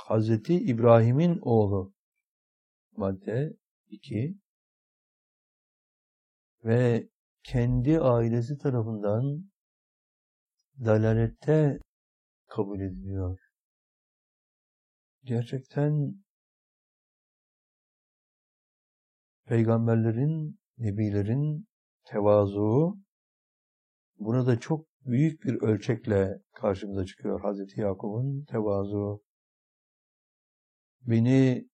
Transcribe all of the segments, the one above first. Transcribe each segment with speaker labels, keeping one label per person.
Speaker 1: Hazreti İbrahim'in oğlu. Madde 2. Ve kendi ailesi tarafından dalalette kabul ediliyor. Gerçekten peygamberlerin, nebilerin tevazu burada çok büyük bir ölçekle karşımıza çıkıyor. Hazreti Yakup'un tevazu. Beni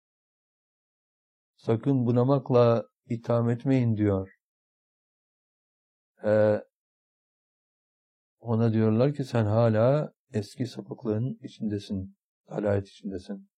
Speaker 1: sakın bunamakla itham etmeyin diyor. Ona diyorlar ki sen hala eski sapıklığın içindesin, dalalet içindesin.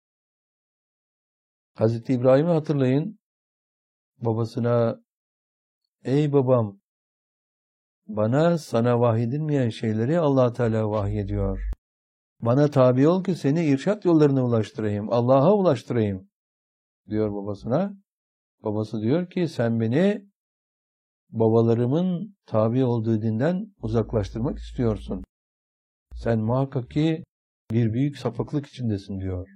Speaker 1: Hazreti İbrahim'i hatırlayın. Babasına, ey babam, bana sana vahyedilmeyen şeyleri Allah Teala vahyediyor. Bana tabi ol ki seni irşat yollarına ulaştırayım, Allah'a ulaştırayım, diyor babasına. Babası diyor ki sen beni babalarımın tabi olduğu dinden uzaklaştırmak istiyorsun. Sen muhakkak ki bir büyük sapıklık içindesin diyor.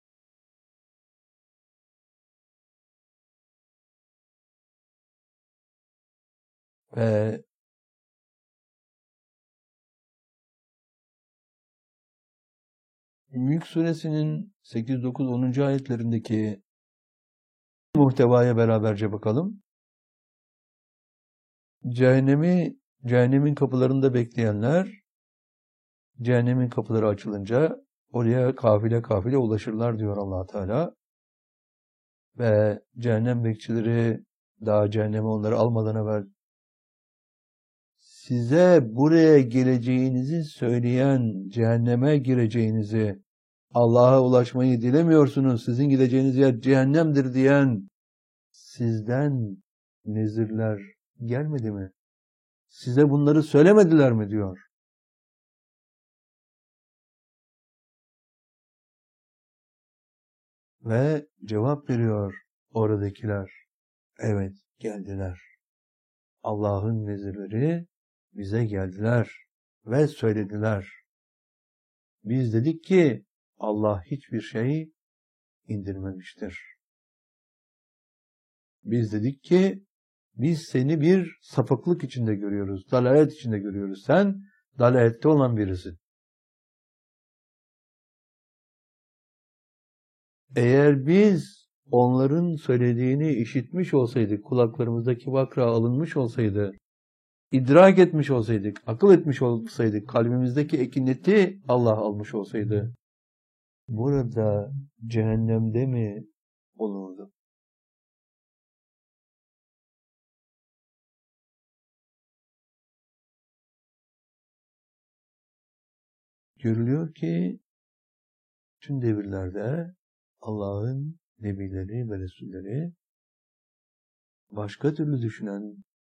Speaker 1: Ve Mülk Suresinin 8, 9, 10. ayetlerindeki muhtevaya beraberce bakalım. Cehennemin kapılarında bekleyenler, cehennemin kapıları açılınca oraya kafile kafile ulaşırlar diyor Allah Teala. Ve cehennem bekçileri daha cehenneme onları almadan evvel size buraya geleceğinizi söyleyen, cehenneme gireceğinizi, Allah'a ulaşmayı dilemiyorsunuz, sizin gideceğiniz yer cehennemdir diyen sizden nezirler gelmedi mi? Size bunları söylemediler mi diyor. Ve cevap veriyor oradakiler. Evet, geldiler. Allah'ın nezirleri bize geldiler ve söylediler. Biz dedik ki Allah hiçbir şey indirmemiştir. Biz dedik ki biz seni bir sapıklık içinde görüyoruz, dalalet içinde görüyoruz. Sen dalalette olan birisin. Eğer biz onların söylediğini işitmiş olsaydık, kulaklarımızdaki vakra alınmış olsaydı, idrak etmiş olsaydık, akıl etmiş olsaydık, kalbimizdeki ekineti Allah almış olsaydı, burada cehennemde mi olurdu? Görülüyor ki tüm devirlerde Allah'ın nebileri ve resulleri başka türlü düşünen,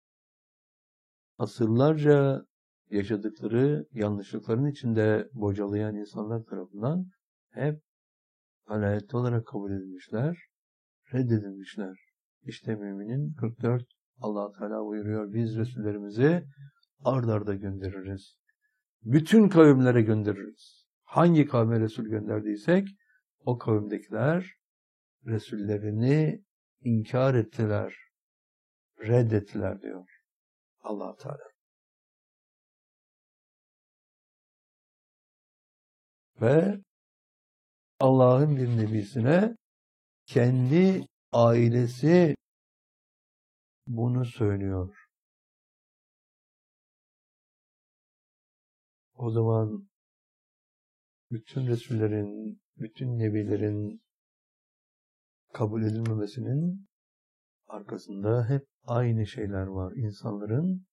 Speaker 1: asırlarca yaşadıkları yanlışlıkların içinde bocalayan insanlar tarafından hep dalalette olarak kabul edilmişler, reddedilmişler. İşte müminin 44 Allah Teala buyuruyor, biz resullerimizi ard arda göndeririz. Bütün kavimlere göndeririz. Hangi kavme resul gönderdiysek o kavimdekiler resullerini inkar ettiler, reddettiler diyor Allah Teala. Ve Allah'ın bir nebisine kendi ailesi bunu söylüyor. O zaman bütün resullerin, bütün nebilerin kabul edilmemesinin arkasında hep aynı şeyler var. İnsanların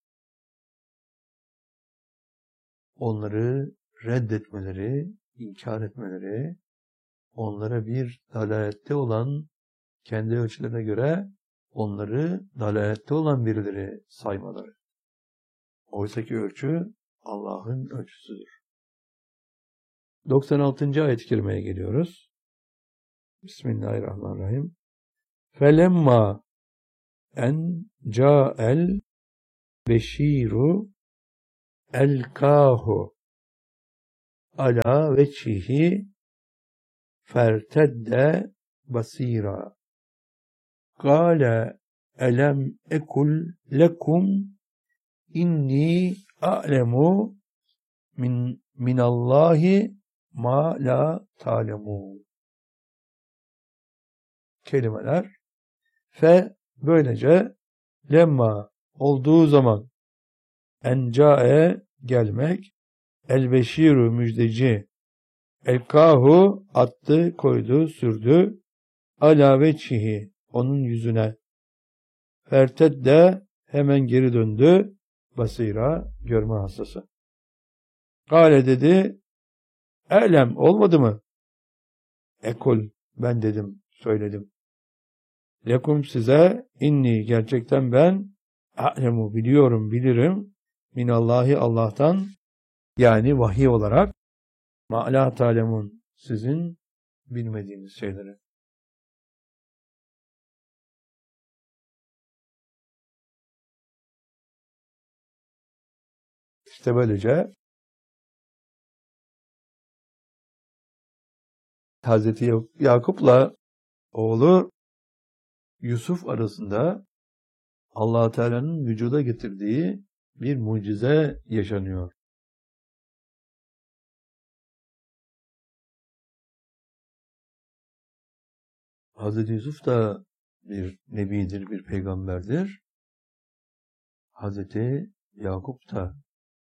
Speaker 1: onları reddetmeleri, inkar etmeleri, onlara bir dalalette olan, kendi ölçülerine göre onları dalalette olan birileri saymaları. Oysaki ölçü Allah'ın ölçüsüdür. 96. ayet-i kerimeye geliyoruz. Bismillahirrahmanirrahim. Felemma en ca'el beşiru elkahu ala veçhihi fertedde basira. Kâle elem ekul lekum inni a'lemu minallahi ma la ta'lemun. Kelimeler. Fe böylece lemma olduğu zaman encae gelmek, el-beşiru müjdeci, el-kahu attı, koydu, sürdü, ala veçhihi onun yüzüne, fertedde hemen geri döndü, basira görme hastası. Kale dedi, elem olmadı mı? Ekul ben dedim, söyledim. Lekum size inni gerçekten ben a'lemu biliyorum, bilirim minallahi Allah'tan yani vahiy olarak ma la ta'lemun sizin bilmediğiniz şeyleri. İşte böylece Hazreti Yakup'la oğlu Yusuf arasında Allah Teala'nın vücuda getirdiği bir mucize yaşanıyor. Hazreti Yusuf da bir nebidir, bir peygamberdir. Hazreti Yakup da.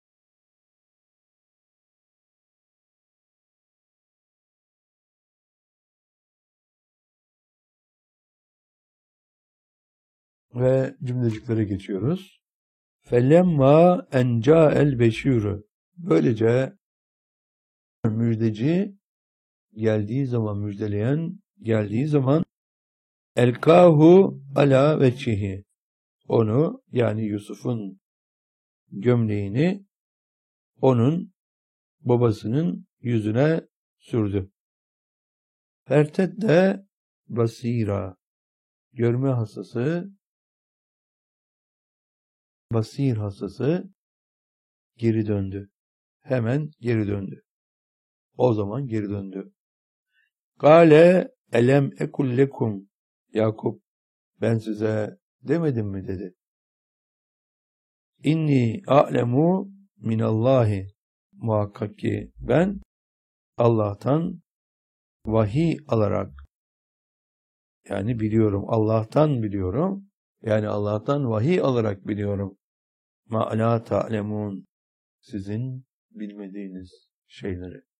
Speaker 1: Ve cümleciklere geçiyoruz. Felemma enca el beşiru. Böylece müjdeci geldiği zaman, müjdeleyen geldiği zaman elkahu ala veçhihi. Onu yani Yusuf'un gömleğini onun babasının yüzüne sürdü. Fertedde basira. Görme hastası, basir hastası geri döndü. Hemen geri döndü. O zaman geri döndü. Kale elem ekul lekum. Yakup ben size demedim mi dedi. İnni a'lemu minallahi. Muhakkak ki ben Allah'tan vahiy alarak yani biliyorum. Allah'tan biliyorum. Yani Allah'tan vahiy alarak biliyorum. Ma la ta'lemun sizin bilmediğiniz şeyleri.